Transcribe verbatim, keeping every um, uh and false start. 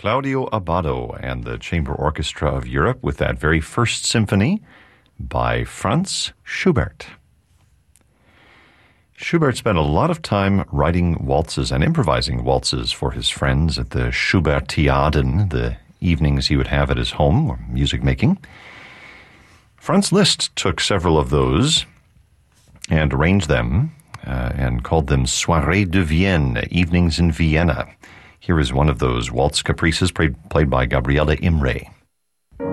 Claudio Abbado and the Chamber Orchestra of Europe with that very first symphony by Franz Schubert. Schubert spent a lot of time writing waltzes and improvising waltzes for his friends at the Schubertiaden, the evenings he would have at his home, or music making. Franz Liszt took several of those and arranged them uh, and called them Soirées de Vienne, Evenings in Vienna. Here is one of those waltz caprices played, played by Gabriele Imre.